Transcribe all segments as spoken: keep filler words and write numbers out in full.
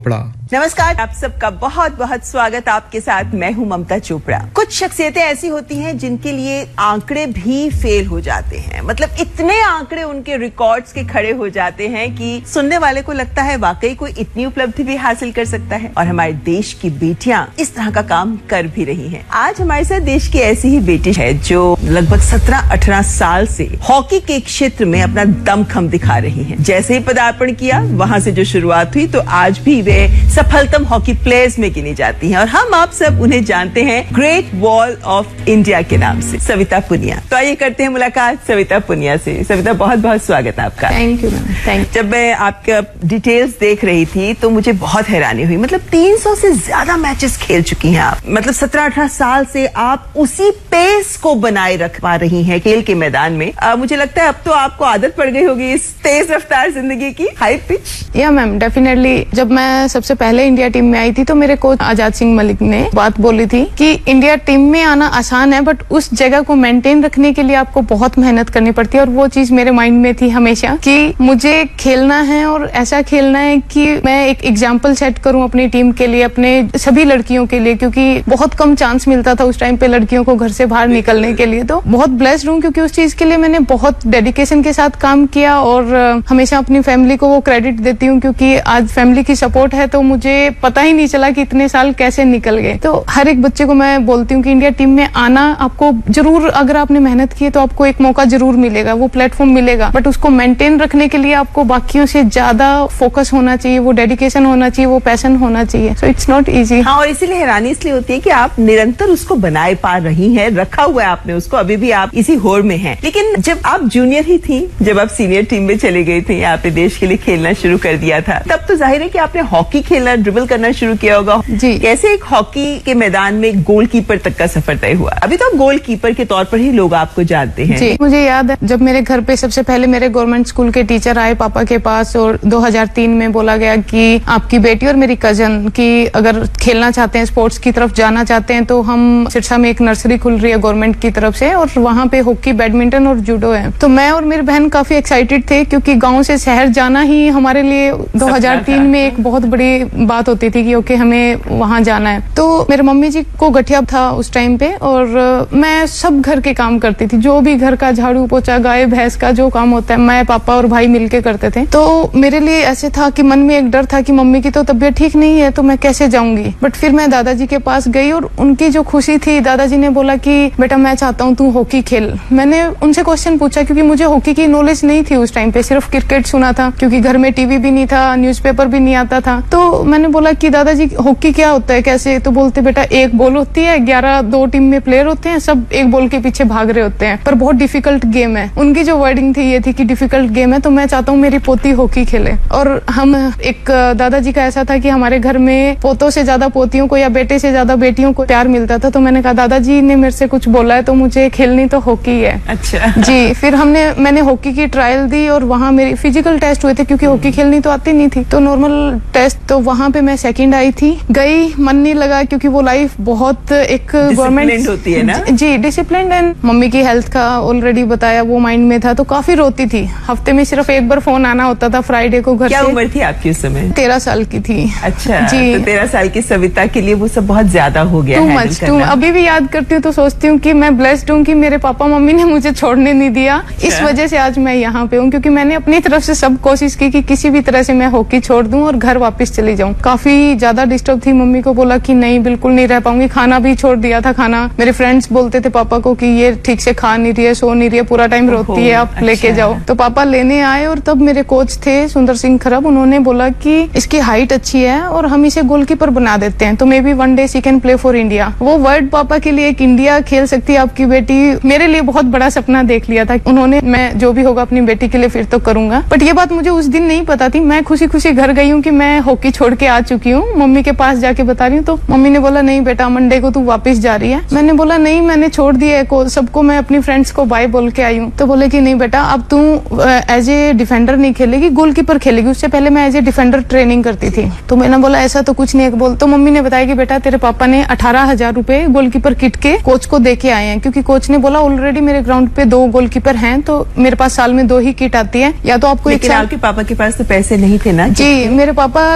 नमस्कार, आप सबका बहुत बहुत स्वागत। आपके साथ मैं हूं ममता चोपड़ा। कुछ शख्सियतें ऐसी होती हैं जिनके लिए आंकड़े भी फेल हो जाते हैं, मतलब इतने आंकड़े उनके रिकॉर्ड्स के खड़े हो जाते हैं कि सुनने वाले को लगता है वाकई कोई इतनी उपलब्धि भी हासिल कर सकता है। और हमारे देश की बेटियां इस तरह का काम कर भी रही हैं। आज हमारे साथ देश की ऐसी ही बेटी है जो लगभग सत्रह अठारह साल से हॉकी के क्षेत्र में अपना दमखम दिखा रही है। जैसे ही पदार्पण किया, वहां से जो शुरुआत हुई, तो आज भी वे सफलतम हॉकी प्लेयर्स में गिनी जाती हैं। और हम आप सब उन्हें जानते हैं ग्रेट वॉल ऑफ इंडिया के नाम से, सविता पुनिया। तो आइए करते हैं मुलाकात सविता पुनिया से। सविता, बहुत बहुत स्वागत आपका। Thank you ma'am. थैंक जब मैं आपका डिटेल्स देख रही थी तो मुझे बहुत हैरानी हुई। मतलब तीन सौ से ज्यादा मैचेस खेल चुकी हैं आप। मतलब सत्रह अठारह साल से आप उसी पेस को बनाए रख पा रही हैं खेल के मैदान में। आ, मुझे लगता है अब तो आपको आदत पड़ गई होगी इस तेज रफ्तार जिंदगी की, हाई पिच। या मैम, डेफिनेटली। जब मैं सबसे पहले इंडिया टीम में आई थी तो मेरे कोच आजाद सिंह मलिक ने बात बोली थी कि इंडिया टीम में आना आसान है, बट उस जगह को मेंटेन रखने के लिए आपको बहुत मेहनत करनी पड़ती है। और वो चीज मेरे माइंड में थी हमेशा कि मुझे खेलना है और ऐसा खेलना है कि मैं एक एग्जाम्पल सेट करूं अपनी टीम के लिए, अपने सभी लड़कियों के लिए, क्योंकि बहुत कम चांस मिलता था उस टाइम पे लड़कियों को घर से बाहर निकलने के लिए। तो बहुत ब्लेस्ड हूं क्योंकि उस चीज के लिए मैंने बहुत डेडिकेशन के साथ काम किया। और हमेशा अपनी फैमिली को वो क्रेडिट देती हूँ क्योंकि आज फैमिली की सपोर्ट है तो मुझे पता ही नहीं चला कि इतने साल कैसे निकल गए। तो हर एक बच्चे को मैं बोलती हूँ कि इंडिया टीम में आना आपको जरूर, अगर आपने मेहनत की है तो आपको एक मौका जरूर मिलेगा, वो प्लेटफॉर्म मिलेगा, बट उसको मेंटेन रखने के लिए आपको बाकियों से ज्यादा फोकस होना चाहिए, वो डेडिकेशन होना चाहिए, वो पैशन होना चाहिए। So it's not easy. हाँ, और इसीलिए हैरानी इसलिए होती है कि आप निरंतर उसको बनाए पा रही हैं, रखा हुआ है आपने उसको, अभी भी आप इसी होड़ में हैं। लेकिन जब आप जूनियर ही थी, जब आप सीनियर टीम में चली गई थी, आपने देश के लिए खेलना शुरू कर दिया था, तब तो जाहिर है कि आपने हॉकी खेलना, ड्रिबल करना शुरू किया होगा जी। कैसे एक हॉकी के मैदान में गोलकीपर तक का सफर तय हुआ? अभी तो आप गोलकीपर के तौर पर ही लोग आपको जानते हैं। जी, मुझे याद है जब मेरे घर पे सबसे पहले मेरे गवर्नमेंट स्कूल के टीचर आए पापा के पास और दो हज़ार तीन में बोला गया कि आपकी बेटी और मेरी कजन की अगर खेलना चाहते हैं, स्पोर्ट्स की तरफ जाना चाहते हैं, तो हम सिरसा में एक नर्सरी खुल रही है गवर्नमेंट की तरफ से और वहाँ पे हॉकी, बैडमिंटन और जूडो है। तो मैं और मेरी बहन काफी एक्साइटेड थे क्योंकि गाँव से शहर जाना ही हमारे लिए दो हज़ार तीन में एक बहुत बड़ी बात होती थी कि ओके हमें वहां जाना है। तो मेरे मम्मी जी को गठिया था उस टाइम पे और मैं सब घर के काम करती थी, जो भी घर का झाड़ू पोछा, गाय भैंस का जो काम होता है, मैं पापा और भाई मिलके करते थे। तो मेरे लिए ऐसे था कि मन में एक डर था कि मम्मी की तो तबीयत ठीक नहीं है तो मैं कैसे जाऊंगी। बट फिर मैं दादाजी के पास गई और उनकी जो खुशी थी, दादाजी ने बोला कि बेटा मैं चाहता हूँ तू हॉकी खेल। मैंने उनसे क्वेश्चन पूछा क्योंकि मुझे हॉकी की नॉलेज नहीं थी उस टाइम पे, सिर्फ क्रिकेट सुना था क्योंकि घर में टीवी भी नहीं था, न्यूज़पेपर भी नहीं आता था। तो मैंने बोला कि दादाजी हॉकी क्या होता है, कैसे? तो बोलते बेटा एक बॉल होती है, ग्यारह दो टीम में प्लेयर होते हैं, सब एक बॉल के पीछे भाग रहे होते हैं, पर बहुत डिफिकल्ट गेम है। उनकी जो वर्डिंग थी ये थी कि डिफिकल्ट गेम है, तो मैं चाहता हूँ मेरी पोती हॉकी खेले। और हम एक दादाजी का ऐसा था कि हमारे घर में पोतों से ज्यादा पोतियों को या बेटे से ज्यादा बेटियों को प्यार मिलता था। तो मैंने कहा दादाजी ने मेरे से कुछ बोला है तो मुझे खेलनी तो हॉकी है। अच्छा जी, फिर हमने मैंने हॉकी की ट्रायल दी और वहाँ मेरी फिजिकल टेस्ट हुए थे क्योंकि हॉकी खेलनी तो आती नहीं थी, तो नॉर्मल टेस्ट, तो वहाँ पे मैं सेकंड आई थी। गई, मन नहीं लगा क्योंकि वो लाइफ बहुत एक गवर्नमेंट होती है ना। जी, डिसिप्लिन। एंड मम्मी की हेल्थ का ऑलरेडी बताया, वो माइंड में था, तो काफी रोती थी। हफ्ते में सिर्फ एक बार फोन आना होता था फ्राइडे को घर से। क्या उम्र थी आपकी उस समय? तेरह साल की थी। अच्छा जी, तो तेरह साल की सविता के लिए वो सब बहुत ज्यादा हो गया। Too much to. अभी भी याद करती हूँ तो सोचती हूँ कि मैं ब्लेस्ड हूँ कि मेरे पापा मम्मी ने मुझे छोड़ने नहीं दिया। इस वजह से आज मैं यहाँ पे हूँ क्योंकि मैंने अपनी तरफ से सब कोशिश की कि किसी भी तरह से मैं हॉकी छोड़ दूं और घर वापस चली जाऊं। काफी ज्यादा डिस्टर्ब थी, मम्मी को बोला कि नहीं बिल्कुल नहीं रह पाऊंगी, खाना भी छोड़ दिया था। खाना मेरे फ्रेंड्स बोलते थे पापा को कि ये ठीक से खा नहीं रही है, सो नहीं रही है, पूरा टाइम रोती है, आप लेके जाओ। तो पापा लेने आए और तब मेरे कोच थे सुंदर सिंह खरब, उन्होंने बोला कि इसकी हाइट अच्छी है और हम इसे गोलकीपर बना देते हैं तो may be one day she can play for India. वो वर्ड पापा के लिए एक इंडिया खेल सकती है आपकी बेटी, मेरे लिए बहुत बड़ा सपना देख लिया था उन्होंने। मैं जो भी होगा अपनी बेटी के लिए फिर तो करूंगा। बट ये बात मुझे उस दिन नहीं पता थी। मैं खुशी खुशी घर गई हूँ कि मैं हॉकी छोड़ के आ चुकी हूँ, मम्मी के पास जाके बता रही हूँ। तो मम्मी ने बोला नहीं बेटा मंडे को तू वापस जा रही है। मैंने बोला नहीं मैंने छोड़ दिया है, सबको मैं अपनी फ्रेंड्स को बाय बोल के आई हूँ। तो बोले कि नहीं बेटा अब तू एज ए डिफेंडर नहीं खेलेगी, गोलकीपर खेलेगी। उससे पहले मैं एज ए डिफेंडर ट्रेनिंग करती थी। तो मैंने बोला ऐसा तो कुछ नहीं है। बोल तो मम्मी ने बताया कि बेटा तेरे पापा ने अठारह हजार रूपए गोलकीपर किट के कोच को दे के आए हैं, क्योंकि कोच ने बोला ऑलरेडी मेरे ग्राउंड पे दो गोलकीपर हैं तो मेरे पास साल में दो ही किट आती है, या तो आपको एक साल। आपके पापा के पास तो पैसे नहीं थे ना? जी, मेरे पापा जॉब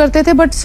करते थे, बट